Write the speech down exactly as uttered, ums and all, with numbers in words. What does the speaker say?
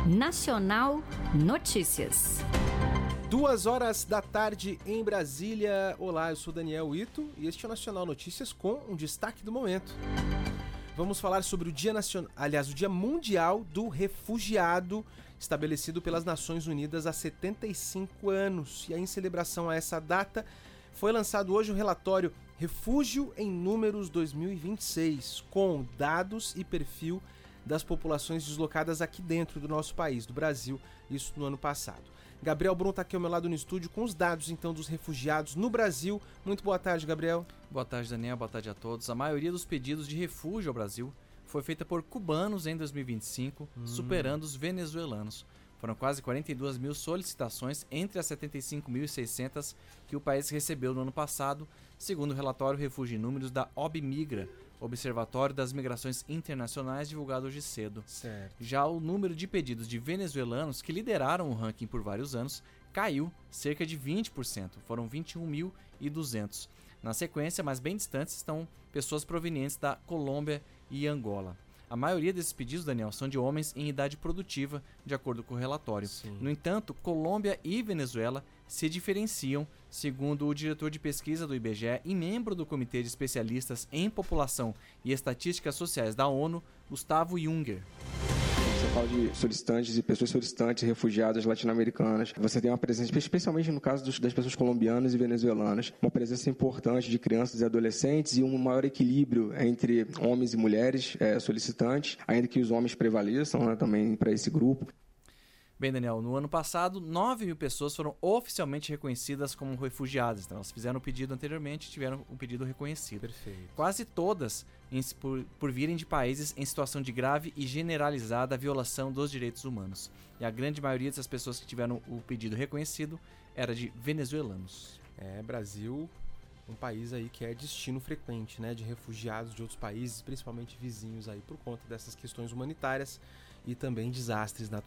Nacional Notícias. Duas horas da tarde em Brasília. Olá, eu sou Daniel Ito e este é o Nacional Notícias com um destaque do momento. Vamos falar sobre o Dia Nacional, aliás, o Dia Mundial do Refugiado, estabelecido pelas Nações Unidas há setenta e cinco anos. E aí, em celebração a essa data, foi lançado hoje o relatório Refúgio em Números dois mil e vinte e seis, com dados e perfil das populações deslocadas aqui dentro do nosso país, do Brasil, isso no ano passado. Gabriel Brum está aqui ao meu lado no estúdio com os dados, então, dos refugiados no Brasil. Muito boa tarde, Gabriel. Boa tarde, Daniel. Boa tarde a todos. A maioria dos pedidos de refúgio ao Brasil foi feita por cubanos em dois mil e vinte e cinco, hum. superando os venezuelanos. Foram quase quarenta e duas mil solicitações entre as setenta e cinco mil e seiscentas que o país recebeu no ano passado, segundo o relatório Refúgio em Números da OBMigra, Observatório das Migrações Internacionais, divulgado hoje cedo. Certo. Já o número de pedidos de venezuelanos, que lideraram o ranking por vários anos, caiu cerca de vinte por cento, foram vinte e um mil e duzentos. Na sequência, mas bem distantes, estão pessoas provenientes da Colômbia e Angola. A maioria desses pedidos, Daniel, são de homens em idade produtiva, de acordo com o relatório. Sim. No entanto, Colômbia e Venezuela se diferenciam, segundo o diretor de pesquisa do I B G E e membro do Comitê de Especialistas em População e Estatísticas Sociais da ONU, Gustavo Junger. Você fala de solicitantes e pessoas solicitantes, refugiadas latino-americanas. Você tem uma presença, especialmente no caso dos, das pessoas colombianas e venezuelanas, uma presença importante de crianças e adolescentes e um maior equilíbrio entre homens e mulheres é, solicitantes, ainda que os homens prevaleçam, né, também para esse grupo. Bem, Daniel, no ano passado, nove mil pessoas foram oficialmente reconhecidas como refugiadas. Então, elas fizeram o pedido anteriormente e tiveram o pedido reconhecido. Perfeito. Quase todas em, por, por virem de países em situação de grave e generalizada violação dos direitos humanos. E a grande maioria dessas pessoas que tiveram o pedido reconhecido era de venezuelanos. É, Brasil, um país aí que é destino frequente, né, de refugiados de outros países, principalmente vizinhos aí, por conta dessas questões humanitárias e também desastres naturais.